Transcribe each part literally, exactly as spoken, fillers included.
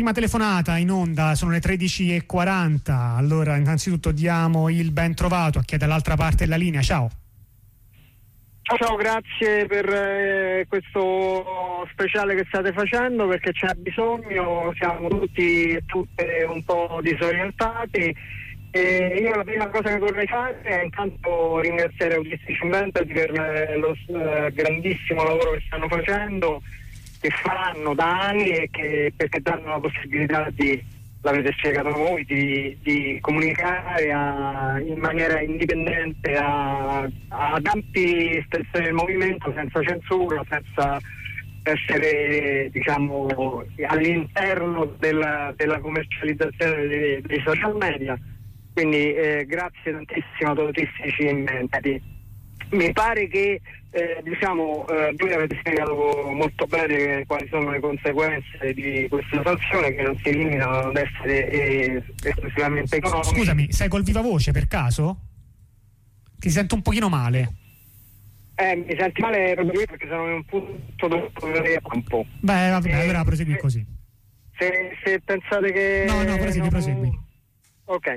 prima telefonata in onda, sono le tredici e quaranta. Allora, innanzitutto diamo il ben trovato a chi è dall'altra parte della linea. Ciao. Ciao, ciao, grazie per eh, questo speciale che state facendo, perché c'è bisogno, siamo tutti e tutte un po' disorientati. E io la prima cosa che vorrei fare è intanto ringraziare Autistici Invented per lo eh, grandissimo lavoro che stanno facendo, che faranno da anni, e che perché danno la possibilità di, l'avete spiegato voi, di, di comunicare a, in maniera indipendente a, a tanti stessi del movimento, senza censura, senza essere, diciamo, all'interno della, della commercializzazione dei, dei social media. Quindi eh, grazie tantissimo a Autistici Inventati. Mi pare che eh, diciamo eh, voi avete spiegato molto bene quali sono le conseguenze di questa sanzione, che non si limitano ad essere eh, esclusivamente economiche. Scusami, sei col viva voce per caso? Ti sento un pochino male. Eh, mi senti male proprio io perché sono in un punto dove campo. Beh, vabbè, eh, allora prosegui così. Se, se pensate che... No, no, prosegui, non... prosegui. Ok.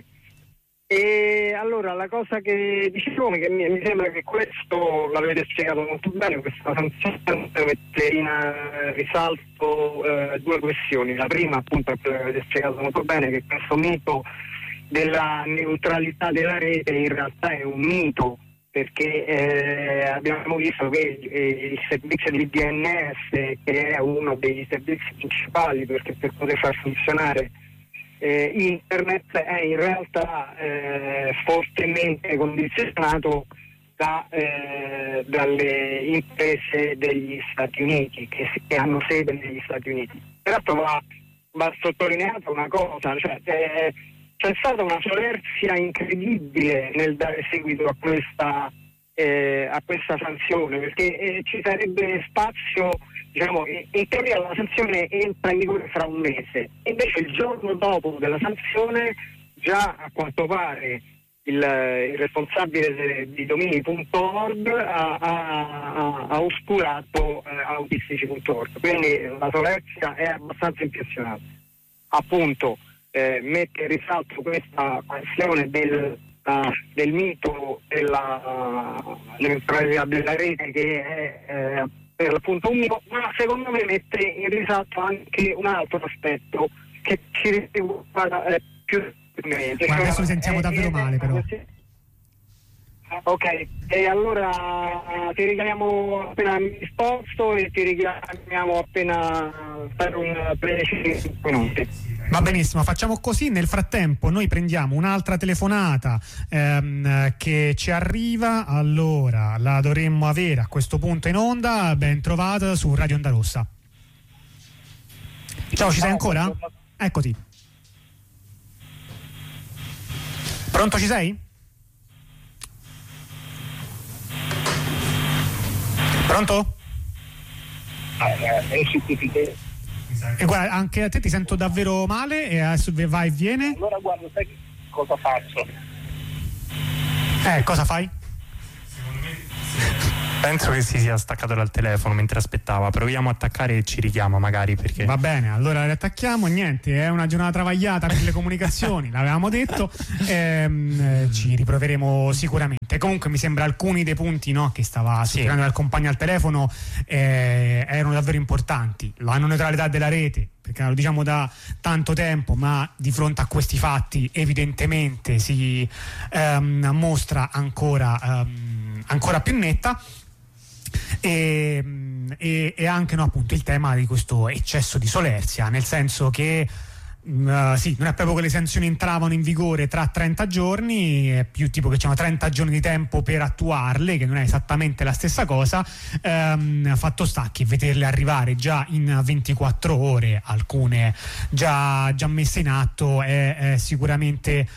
E allora la cosa che dicevo, che mi, mi sembra che questo l'avete spiegato molto bene, questa sanzione mette in uh, risalto uh, due questioni. La prima, appunto, è quella che avete spiegato molto bene, che questo mito della neutralità della rete in realtà è un mito, perché eh, abbiamo visto che eh, il servizio di D N S, che è uno dei servizi principali perché per poter far funzionare Eh, internet, è in realtà eh, fortemente condizionato da, eh, dalle imprese degli Stati Uniti, che, che hanno sede negli Stati Uniti. Peraltro va, va sottolineata una cosa, cioè eh, c'è stata una solerzia incredibile nel dare seguito a questa, eh, a questa sanzione, perché eh, ci sarebbe spazio. Diciamo, in teoria la sanzione entra in vigore fra un mese, invece il giorno dopo della sanzione già a quanto pare il, il responsabile di domini punto org ha, ha, ha oscurato eh, autistici punto org, quindi la solerzia è abbastanza impressionante. Appunto eh, mette in risalto questa questione del, uh, del mito della uh, neutralità della rete, che è eh, per l'appunto un mito, ma secondo me mette in risalto anche un altro aspetto che ci riguarda eh, più direttamente. Guarda, adesso sentiamo davvero male, però. Ok, e allora ti richiamiamo appena mi disposto e ti richiamiamo appena per un breve minuti. Va benissimo, facciamo così. Nel frattempo noi prendiamo un'altra telefonata ehm, che ci arriva. Allora la dovremmo avere a questo punto in onda. Ben trovata su Radio Onda Rossa. Ciao, ci sei ancora? Eccoti. Pronto, ci sei? Pronto? E guarda, anche a te ti sento davvero male e adesso vai e viene. Allora guarda, sai cosa faccio? Eh, cosa fai? Penso che si sia staccato dal telefono mentre aspettava. Proviamo a attaccare e ci richiama magari, perché... Va bene, allora riattacchiamo. Niente, è una giornata travagliata per le comunicazioni, l'avevamo detto. Ehm, ci riproveremo sicuramente. Comunque mi sembra alcuni dei punti, no, che stava spiegando dal compagno al telefono eh, erano davvero importanti. La non neutralità della rete, perché lo diciamo da tanto tempo, ma di fronte a questi fatti evidentemente si ehm, mostra ancora, ehm, ancora più netta. E, e, e anche, no, appunto il tema di questo eccesso di solerzia, nel senso che uh, sì, non è proprio che le sanzioni entravano in vigore tra trenta giorni, è più tipo che c'erano trenta giorni di tempo per attuarle, che non è esattamente la stessa cosa. Um, fatto sta che vederle arrivare già in ventiquattro ore, alcune già, già messe in atto, è, è sicuramente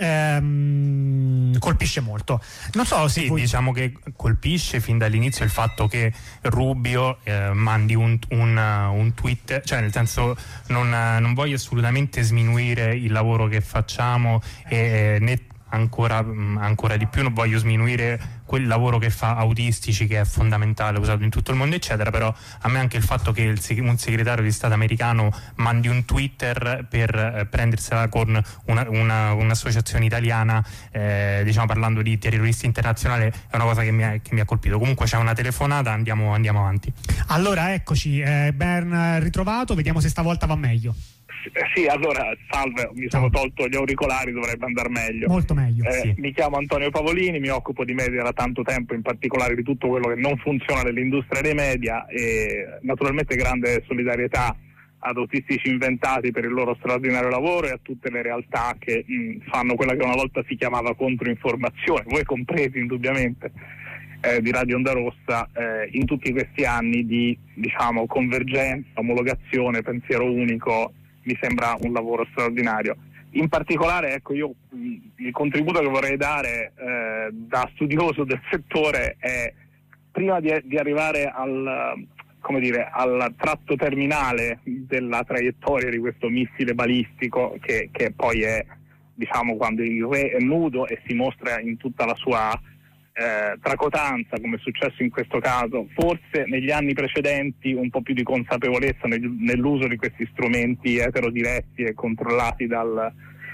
Ehm, colpisce molto. Non so se sì, voi... diciamo che colpisce fin dall'inizio il fatto che Rubio eh, mandi un, un, un tweet, cioè nel senso non, non voglio assolutamente sminuire il lavoro che facciamo e né ancora, ancora di più. Non voglio sminuire quel lavoro che fa Autistici, che è fondamentale, usato in tutto il mondo eccetera, però a me anche il fatto che il, un segretario di Stato americano mandi un Twitter per eh, prendersela con una, una, un'associazione italiana, eh, diciamo parlando di terroristi internazionali, è una cosa che mi ha, che mi ha colpito. Comunque c'è una telefonata, andiamo, andiamo avanti. Allora eccoci, eh, ben ritrovato, vediamo se stavolta va meglio. Sì, allora, salve, mi sono tolto gli auricolari, dovrebbe andare meglio. Molto meglio. Eh, sì. Mi chiamo Antonio Pavolini, mi occupo di media da tanto tempo, in particolare di tutto quello che non funziona nell'industria dei media, e naturalmente grande solidarietà ad Autistici Inventati per il loro straordinario lavoro e a tutte le realtà che mh, fanno quella che una volta si chiamava controinformazione, voi compresi indubbiamente, eh, di Radio Onda Rossa, eh, in tutti questi anni di, diciamo, convergenza, omologazione, pensiero unico. Mi sembra un lavoro straordinario. In particolare, ecco, io il contributo che vorrei dare eh, da studioso del settore è, prima di, di arrivare al, come dire, al tratto terminale della traiettoria di questo missile balistico, che, che poi è, diciamo, quando il re è nudo e si mostra in tutta la sua Eh, tracotanza, come è successo in questo caso, forse negli anni precedenti un po' più di consapevolezza nel, nell'uso di questi strumenti eterodiretti e controllati dal,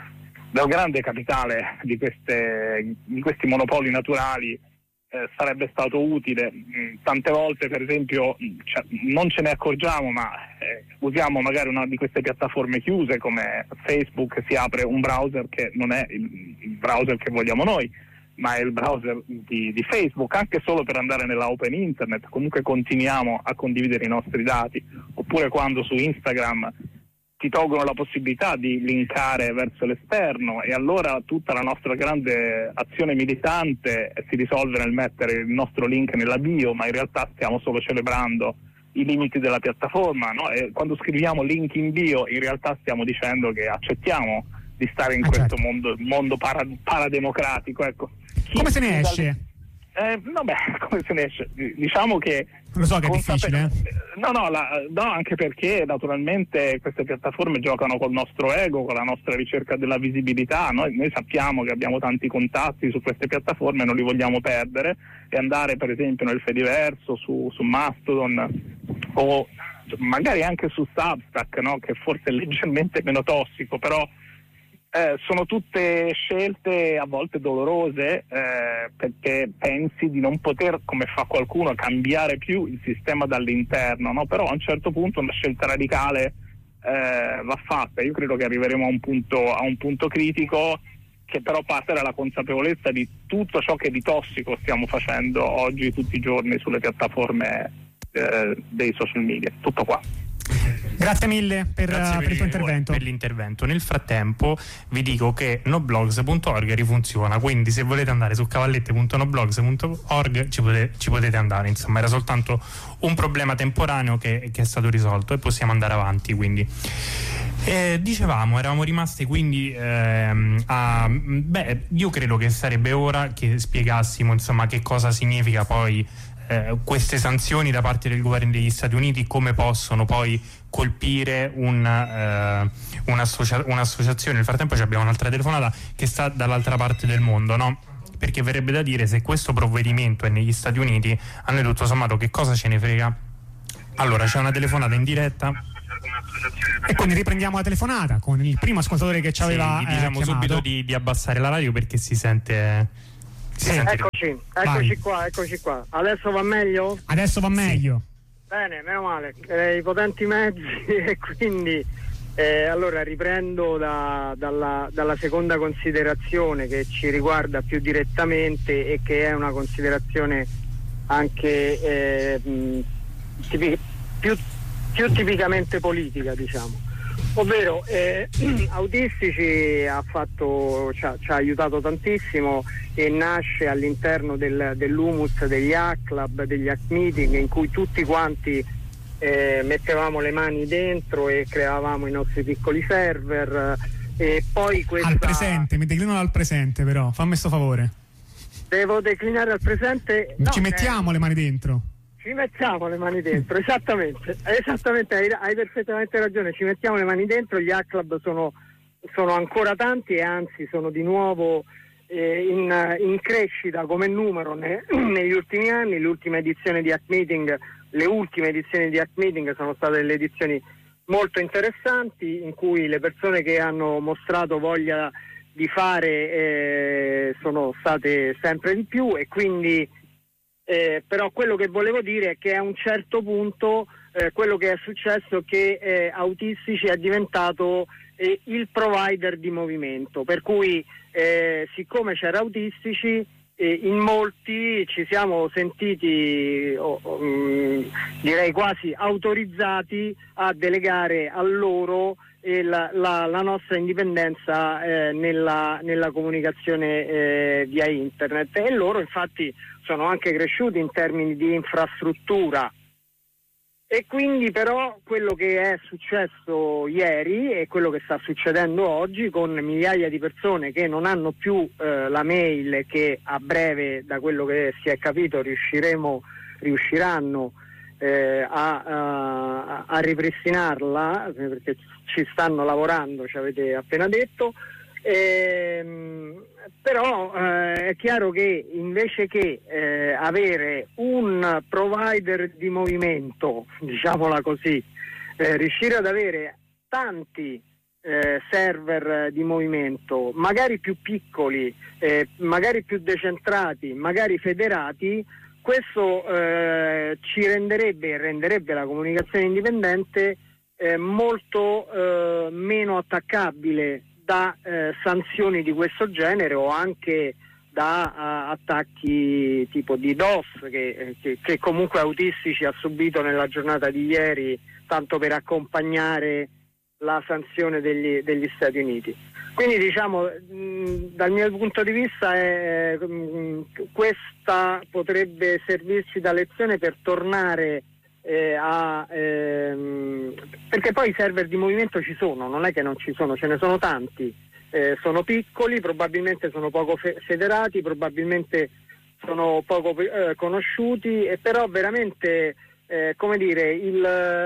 dal grande capitale di, queste, di questi monopoli naturali eh, sarebbe stato utile. Tante volte, per esempio, cioè, non ce ne accorgiamo, ma eh, usiamo magari una di queste piattaforme chiuse come Facebook, si apre un browser che non è il, il browser che vogliamo noi, ma è il browser di, di Facebook, anche solo per andare nella open internet. Comunque continuiamo a condividere i nostri dati. Oppure quando su Instagram ti tolgono la possibilità di linkare verso l'esterno, e allora tutta la nostra grande azione militante si risolve nel mettere il nostro link nella bio, ma in realtà stiamo solo celebrando i limiti della piattaforma, no? E quando scriviamo link in bio in realtà stiamo dicendo che accettiamo di stare in ah, questo certo. mondo, mondo para, parademocratico, ecco. Chi come se ne esce? Eh, no, beh, come se ne esce? Diciamo che lo so che è difficile. Eh? No, no, la, no, anche perché naturalmente queste piattaforme giocano col nostro ego, con la nostra ricerca della visibilità. Noi, noi sappiamo che abbiamo tanti contatti su queste piattaforme, non li vogliamo perdere, e andare per esempio nel Fediverso, su, su Mastodon o magari anche su Substack, no? Che forse è leggermente meno tossico, però Eh, sono tutte scelte a volte dolorose, eh, perché pensi di non poter, come fa qualcuno, cambiare più il sistema dall'interno, no? Però a un certo punto una scelta radicale eh, va fatta. Io credo che arriveremo a un punto, a un punto critico, che però parte dalla consapevolezza di tutto ciò che di tossico stiamo facendo oggi tutti i giorni sulle piattaforme eh, dei social media. Tutto qua. Grazie mille per, Grazie uh, per il tuo intervento. Per l'intervento. Nel frattempo vi dico che noblogs punto org rifunziona, quindi se volete andare su cavallette punto noblogs punto org ci potete, ci potete andare. Insomma, era soltanto un problema temporaneo che, che è stato risolto e possiamo andare avanti. Quindi eh, dicevamo, eravamo rimasti quindi ehm, a beh, io credo che sarebbe ora che spiegassimo, insomma, che cosa significa poi Eh, queste sanzioni da parte del governo degli Stati Uniti, come possono poi colpire un, eh, un'associa- un'associazione. Nel frattempo abbiamo un'altra telefonata che sta dall'altra parte del mondo, no? Perché verrebbe da dire, se questo provvedimento è negli Stati Uniti, a noi tutto sommato che cosa ce ne frega? Allora, c'è una telefonata in diretta e quindi riprendiamo la telefonata con il primo ascoltatore che ci aveva sì, gli diciamo eh, subito di, di abbassare la radio perché si sente... Sì, eccoci, eccoci qua, eccoci qua. Adesso va meglio? Adesso va meglio. Sì. Bene, meno male. Eh, I potenti mezzi e quindi eh, allora riprendo da, dalla, dalla seconda considerazione che ci riguarda più direttamente e che è una considerazione anche eh, tipi, più, più tipicamente politica, diciamo. Ovvero eh, Autistici ha fatto, ci ha, ci ha aiutato tantissimo e nasce all'interno del, dell'humus degli hack club, degli hack meeting, in cui tutti quanti eh, mettevamo le mani dentro e creavamo i nostri piccoli server. E poi questa... Al presente, mi declinano al presente, però fammi sto favore. Devo declinare al presente? No, ci mettiamo eh... le mani dentro. Ci mettiamo le mani dentro, esattamente, esattamente, hai, hai perfettamente ragione, ci mettiamo le mani dentro. Gli hack club sono, sono ancora tanti e anzi sono di nuovo eh, in, in crescita come numero ne, negli ultimi anni. Le ultime edizioni di Hack Meeting, le ultime edizioni di Hack Meeting sono state delle edizioni molto interessanti, in cui le persone che hanno mostrato voglia di fare eh, sono state sempre di più, e quindi eh, però quello che volevo dire è che a un certo punto eh, quello che è successo è che eh, Autistici è diventato eh, il provider di movimento, per cui eh, siccome c'era Autistici, eh, in molti ci siamo sentiti oh, oh, mh, direi quasi autorizzati a delegare a loro eh, la, la, la nostra indipendenza eh, nella, nella comunicazione eh, via internet, e loro infatti sono anche cresciuti in termini di infrastruttura. E quindi però quello che è successo ieri e quello che sta succedendo oggi, con migliaia di persone che non hanno più eh, la mail, che a breve, da quello che si è capito, riusciremo riusciranno eh, a, a, a ripristinarla, perché ci stanno lavorando, ci avete appena detto. Ehm, però eh, è chiaro che invece che eh, avere un provider di movimento, diciamola così, eh, riuscire ad avere tanti eh, server di movimento, magari più piccoli, eh, magari più decentrati, magari federati, questo eh, ci renderebbe e renderebbe la comunicazione indipendente eh, molto eh, meno attaccabile da eh, sanzioni di questo genere, o anche da uh, attacchi tipo di DOS che, che, che comunque Autistici ha subito nella giornata di ieri, tanto per accompagnare la sanzione degli, degli Stati Uniti. Quindi diciamo, mh, dal mio punto di vista è, mh, questa potrebbe servirci da lezione per tornare Eh, a, ehm, perché poi i server di movimento ci sono, non è che non ci sono, ce ne sono tanti, eh, sono piccoli, probabilmente sono poco fe- federati, probabilmente sono poco eh, conosciuti, e però veramente eh, come dire il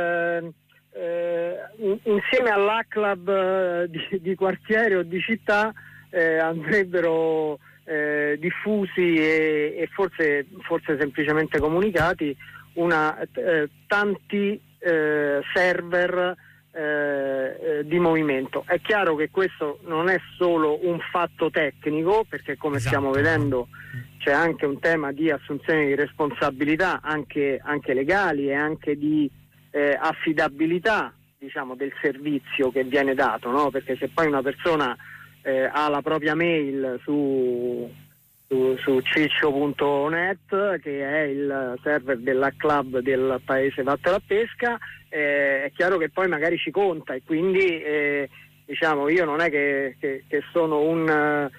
eh, in- insieme all'Hack Club eh, di, di quartiere o di città eh, andrebbero eh, diffusi e, e forse, forse semplicemente comunicati una eh, tanti eh, server eh, eh, di movimento. È chiaro che questo non è solo un fatto tecnico, perché come esatto. stiamo vedendo c'è anche un tema di assunzione di responsabilità, anche, anche legali, e anche di eh, affidabilità, diciamo, del servizio che viene dato, no? Perché se poi una persona eh, ha la propria mail su su, su ciccio punto net, che è il server della club del paese Vattene a Pesca, eh, è chiaro che poi magari ci conta, e quindi eh, diciamo io non è che, che, che sono un uh,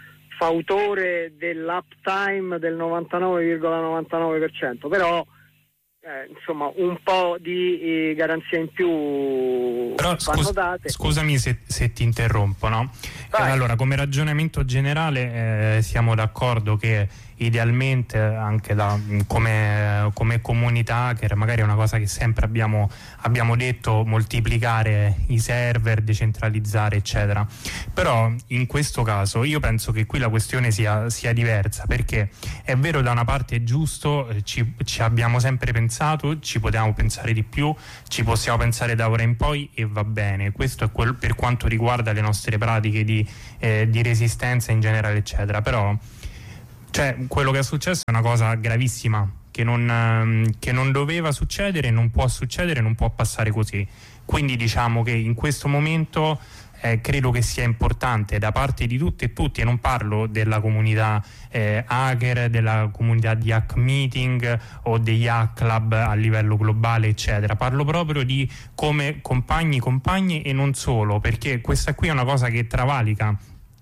fautore dell'uptime del novantanove virgola novantanove per cento, però Eh, insomma un po' di eh, garanzia in più però, vanno scus- date. Scusami se, se ti interrompo, no? Eh, allora, come ragionamento generale eh, siamo d'accordo che idealmente anche da, come, come comunità hacker, magari è una cosa che sempre abbiamo, abbiamo detto, moltiplicare i server, decentralizzare eccetera, però in questo caso io penso che qui la questione sia, sia diversa, perché è vero, da una parte è giusto, ci, ci abbiamo sempre pensato, ci potevamo pensare di più, ci possiamo pensare da ora in poi e va bene, questo è quel, per quanto riguarda le nostre pratiche di, eh, di resistenza in generale eccetera, però cioè quello che è successo è una cosa gravissima che non, che non doveva succedere, non può succedere, non può passare così, quindi diciamo che in questo momento eh, credo che sia importante da parte di tutte e tutti, e non parlo della comunità eh, hacker, della comunità di Hack Meeting o degli Hack Club a livello globale eccetera, parlo proprio di come compagni, compagne e non solo, perché questa qui è una cosa che travalica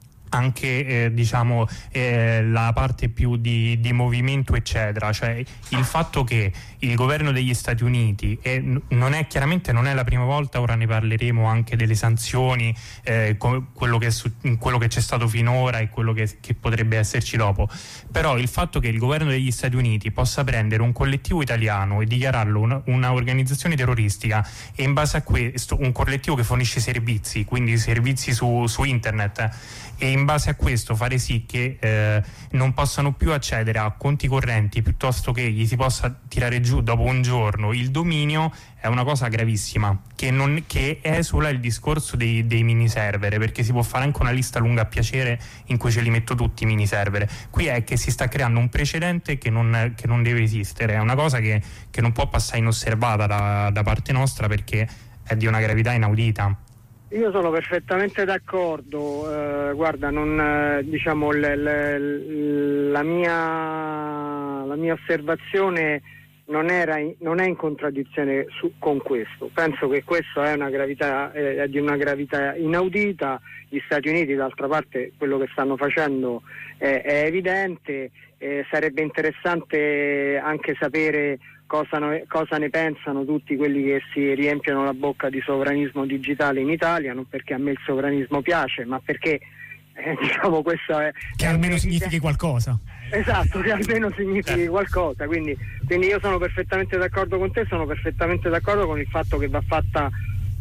anche eh, diciamo eh, la parte più di, di movimento eccetera, cioè il fatto che il governo degli Stati Uniti, e non è chiaramente non è la prima volta, ora ne parleremo anche delle sanzioni, eh, quello che, è su, quello che c'è stato finora e quello che, che potrebbe esserci dopo, però il fatto che il governo degli Stati Uniti possa prendere un collettivo italiano e dichiararlo una, una organizzazione terroristica, e in base a questo un collettivo che fornisce servizi, quindi servizi su, su internet, e in in base a questo fare sì che eh, non possano più accedere a conti correnti, piuttosto che gli si possa tirare giù dopo un giorno il dominio, è una cosa gravissima, che, non, che esula il discorso dei, dei mini server, perché si può fare anche una lista lunga a piacere in cui ce li metto tutti i mini server. Qui è che si sta creando un precedente che non, che non deve esistere, è una cosa che, che non può passare inosservata da, da parte nostra, perché è di una gravità inaudita. Io sono perfettamente d'accordo, eh, guarda, non, eh, diciamo, l, l, la, mia, la mia osservazione non, era in, non è in contraddizione su, con questo. Penso che questo è una gravità, eh, è di una gravità inaudita. Gli Stati Uniti, d'altra parte, quello che stanno facendo è, è evidente, eh, sarebbe interessante anche sapere Cosa, no, cosa ne pensano tutti quelli che si riempiono la bocca di sovranismo digitale in Italia, non perché a me il sovranismo piace, ma perché eh, diciamo questo è... Che è almeno significhi qualcosa. Esatto, che almeno significhi qualcosa, quindi, quindi io sono perfettamente d'accordo con te, sono perfettamente d'accordo con il fatto che va fatta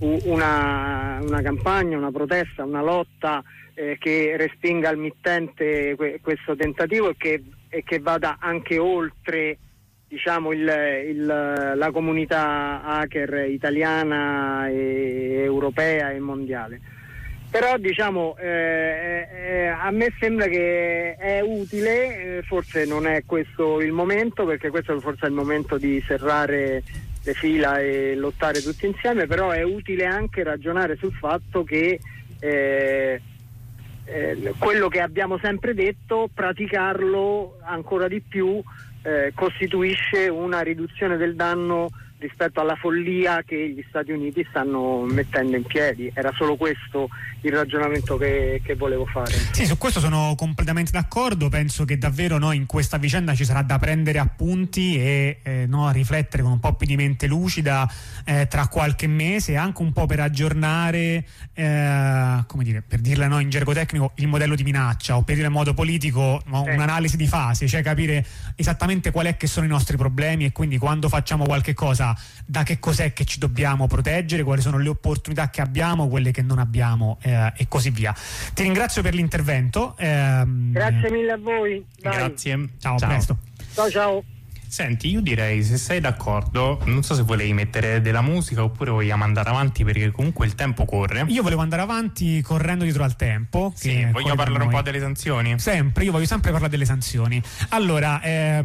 una, una campagna, una protesta, una lotta eh, che respinga al mittente que, questo tentativo e che, e che vada anche oltre, diciamo, il, il, la comunità hacker italiana e europea e mondiale. Però diciamo eh, eh, a me sembra che è utile, eh, forse non è questo il momento, perché questo forse è il momento di serrare le fila e lottare tutti insieme, però è utile anche ragionare sul fatto che eh, eh, quello che abbiamo sempre detto, praticarlo ancora di più Eh, costituisce una riduzione del danno rispetto alla follia che gli Stati Uniti stanno mettendo in piedi. Era solo questo il ragionamento che, che volevo fare. Sì, su questo sono completamente d'accordo. Penso che davvero no, in questa vicenda ci sarà da prendere appunti e eh, no, riflettere con un po' più di mente lucida eh, tra qualche mese, anche un po' per aggiornare, eh, come dire, per dirla no, in gergo tecnico, il modello di minaccia, o per dire in modo politico no, sì. un'analisi di fase, cioè capire esattamente qual è che sono i nostri problemi, e quindi quando facciamo qualche cosa da che cos'è che ci dobbiamo proteggere, quali sono le opportunità che abbiamo, quelle che non abbiamo eh, e così via. Ti ringrazio per l'intervento. Ehm... Grazie mille a voi. Dai. Grazie. Ciao, ciao. presto. Ciao ciao. Senti, io direi, se sei d'accordo, non so se volevi mettere della musica oppure vogliamo andare avanti, perché comunque il tempo corre. Io volevo andare avanti correndo dietro al tempo. Sì, voglio parlare un po' delle sanzioni. Sempre, io voglio sempre parlare delle sanzioni. Allora,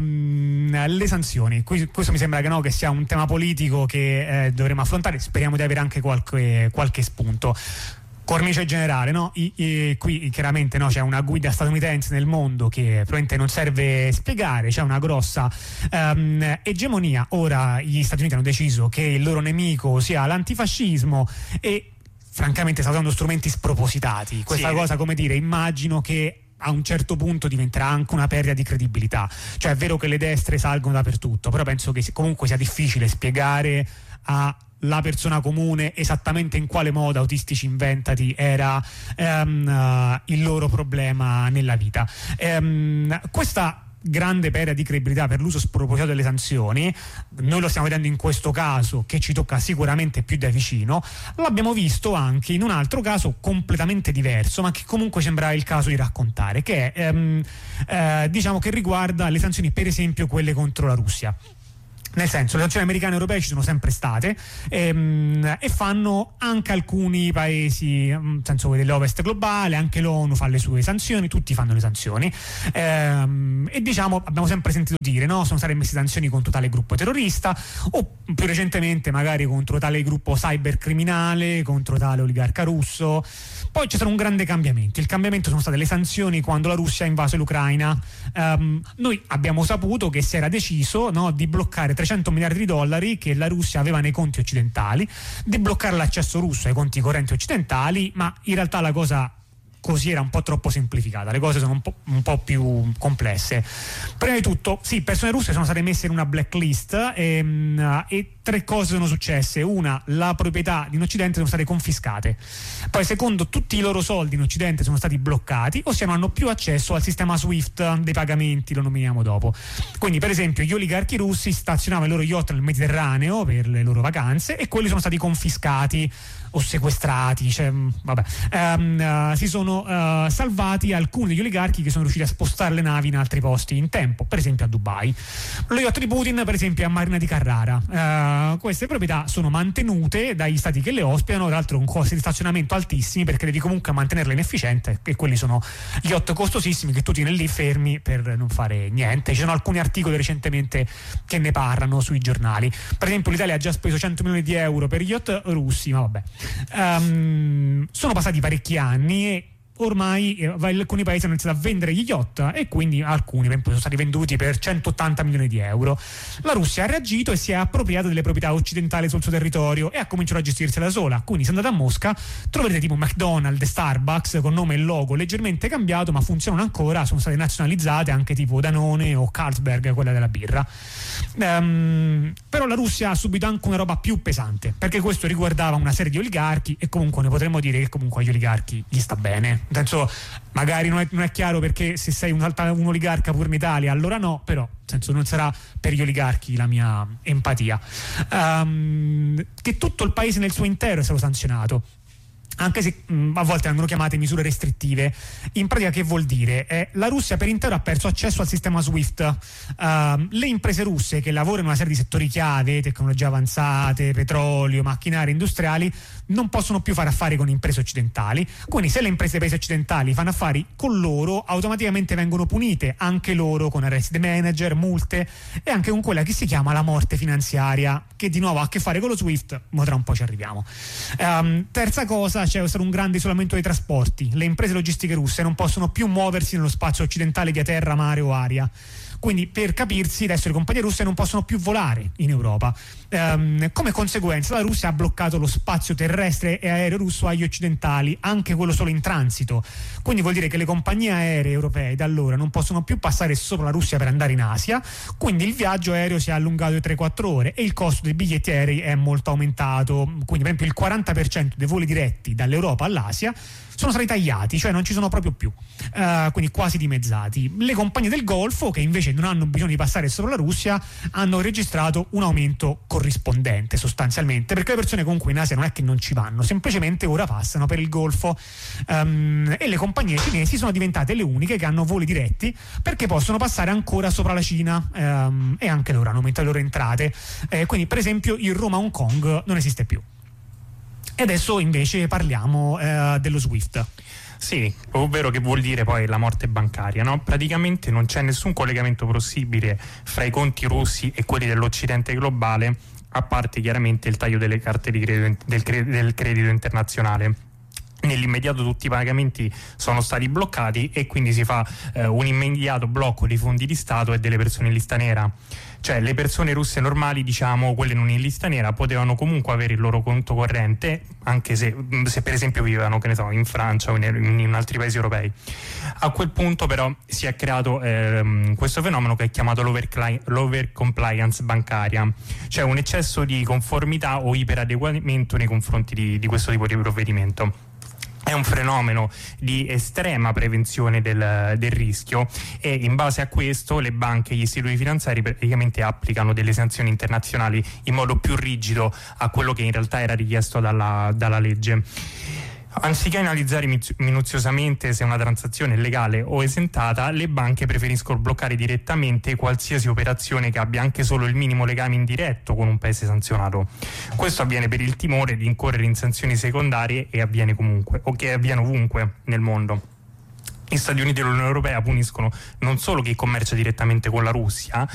ehm, le sanzioni, questo mi sembra che, no, che sia un tema politico che eh, dovremo affrontare, speriamo di avere anche qualche, qualche spunto. Cornice generale, no? I, i, qui chiaramente no, c'è una guida statunitense nel mondo che probabilmente non serve spiegare, c'è una grossa um, egemonia. Ora gli Stati Uniti hanno deciso che il loro nemico sia l'antifascismo e francamente stanno usando strumenti spropositati. Questa sì. cosa, come dire, immagino che a un certo punto diventerà anche una perdita di credibilità. Cioè è vero che le destre salgono dappertutto, però penso che comunque sia difficile spiegare a la persona comune esattamente in quale modo Autistici Inventati era um, uh, il loro problema nella vita. Um, questa grande perdita di credibilità per l'uso spropositato delle sanzioni, noi lo stiamo vedendo in questo caso che ci tocca sicuramente più da vicino, l'abbiamo visto anche in un altro caso completamente diverso, ma che comunque sembra il caso di raccontare, che è um, uh, diciamo che riguarda le sanzioni, per esempio quelle contro la Russia. Nel senso, le sanzioni americane e europee ci sono sempre state ehm, e fanno anche alcuni paesi, nel senso dell'Ovest globale, anche l'ONU fa le sue sanzioni, tutti fanno le sanzioni ehm, e diciamo abbiamo sempre sentito dire no, sono state messe sanzioni contro tale gruppo terrorista, o più recentemente magari contro tale gruppo cybercriminale, contro tale oligarca russo. Poi c'è stato un grande cambiamento. Il cambiamento sono state le sanzioni quando la Russia ha invaso l'Ucraina. Um, noi abbiamo saputo che si era deciso no, di bloccare trecento miliardi di dollari che la Russia aveva nei conti occidentali, di bloccare l'accesso russo ai conti correnti occidentali, ma in realtà la cosa così era un po' troppo semplificata, le cose sono un po', un po' più complesse. Prima di tutto, sì, persone russe sono state messe in una blacklist e, e tre cose sono successe. Una, la proprietà in Occidente sono state confiscate. Poi secondo, tutti i loro soldi in Occidente sono stati bloccati, ossia non hanno più accesso al sistema SWIFT dei pagamenti, lo nominiamo dopo. Quindi per esempio gli oligarchi russi stazionavano i loro yacht nel Mediterraneo per le loro vacanze e quelli sono stati confiscati o sequestrati, cioè, vabbè. Um, uh, si sono vengono uh, salvati alcuni degli oligarchi che sono riusciti a spostare le navi in altri posti in tempo, per esempio a Dubai. Lo yacht di Putin, per esempio, è a Marina di Carrara. Uh, queste proprietà sono mantenute dagli stati che le ospitano, tra l'altro con costi di stazionamento altissimi, perché devi comunque mantenerle in efficiente, e quelli sono yacht costosissimi che tu tieni lì fermi per non fare niente. Ci sono alcuni articoli recentemente che ne parlano sui giornali. Per esempio l'Italia ha già speso cento milioni di euro per yacht russi, ma vabbè. Um, sono passati parecchi anni e ormai eh, alcuni paesi hanno iniziato a vendere gli yacht, e quindi alcuni per esempio, sono stati venduti per centottanta milioni di euro. La Russia ha reagito e si è appropriata delle proprietà occidentali sul suo territorio e ha cominciato a gestirsela da sola. Quindi se andate a Mosca troverete tipo McDonald's e Starbucks con nome e logo leggermente cambiato, ma funzionano ancora, sono state nazionalizzate anche tipo Danone o Carlsberg, quella della birra. Um, però la Russia ha subito anche una roba più pesante, perché questo riguardava una serie di oligarchi, e comunque ne potremmo dire che comunque agli oligarchi gli sta bene. Nel senso, magari non è, non è chiaro perché se sei un, un oligarca pure in Italia allora no, però nel senso non sarà per gli oligarchi la mia empatia. Um, che tutto il paese nel suo intero è stato sanzionato, anche se mh, a volte vengono chiamate misure restrittive. In pratica che vuol dire? Eh, la Russia per intero ha perso accesso al sistema SWIFT. Uh, le imprese russe che lavorano in una serie di settori chiave, tecnologie avanzate, petrolio, macchinari industriali, non possono più fare affari con imprese occidentali. Quindi se le imprese dei paesi occidentali fanno affari con loro, automaticamente vengono punite anche loro con arresti dei manager, multe, e anche con quella che si chiama la morte finanziaria, che di nuovo ha a che fare con lo SWIFT, ma tra un po' ci arriviamo. Um, terza cosa, c'è stato un grande isolamento dei trasporti. Le imprese logistiche russe non possono più muoversi nello spazio occidentale via terra, mare o aria. Quindi, per capirsi, adesso le compagnie russe non possono più volare in Europa. Um, come conseguenza, la Russia ha bloccato lo spazio terrestre e aereo russo agli occidentali, anche quello solo in transito. Quindi vuol dire che le compagnie aeree europee da allora non possono più passare sopra la Russia per andare in Asia. Quindi il viaggio aereo si è allungato di tre quattro ore e il costo dei biglietti aerei è molto aumentato. Quindi, per esempio, il quaranta per cento dei voli diretti dall'Europa all'Asia sono stati tagliati, cioè non ci sono proprio più, uh, quindi quasi dimezzati. Le compagnie del Golfo, che invece non hanno bisogno di passare sopra la Russia, hanno registrato un aumento corrispondente sostanzialmente, perché le persone comunque in Asia non è che non ci vanno, semplicemente ora passano per il Golfo, um, e le compagnie cinesi sono diventate le uniche che hanno voli diretti, perché possono passare ancora sopra la Cina, um, e anche loro hanno aumentato le loro entrate. Eh, quindi per esempio il Roma-Hong Kong non esiste più. E adesso invece parliamo eh, dello SWIFT. Sì, ovvero che vuol dire poi la morte bancaria, no? Praticamente non c'è nessun collegamento possibile fra i conti russi e quelli dell'Occidente globale, a parte chiaramente il taglio delle carte di credito, del, cre- del credito internazionale. Nell'immediato tutti i pagamenti sono stati bloccati e quindi si fa eh, un immediato blocco dei fondi di Stato e delle persone in lista nera. Cioè le persone russe normali, diciamo quelle non in lista nera, potevano comunque avere il loro conto corrente, anche se, se per esempio vivevano, che ne so, in Francia o in, in altri paesi europei. A quel punto però si è creato ehm, questo fenomeno che è chiamato l'overcompliance bancaria, cioè un eccesso di conformità o iperadeguamento nei confronti di, di questo tipo di provvedimento. È un fenomeno di estrema prevenzione del, del rischio, e in base a questo le banche e gli istituti finanziari praticamente applicano delle sanzioni internazionali in modo più rigido a quello che in realtà era richiesto dalla, dalla legge. Anziché analizzare minuziosamente se una transazione è legale o esentata, le banche preferiscono bloccare direttamente qualsiasi operazione che abbia anche solo il minimo legame indiretto con un paese sanzionato. Questo avviene per il timore di incorrere in sanzioni secondarie, e avviene comunque, o che avviene ovunque nel mondo. Gli Stati Uniti e l'Unione Europea puniscono non solo chi commercia direttamente con la Russia,